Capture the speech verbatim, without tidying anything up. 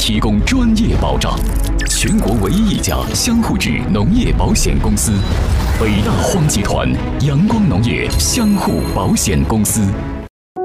提供专业保障。全国唯一一家相互制农业保险公司，北大荒集团阳光农业相互保险公司。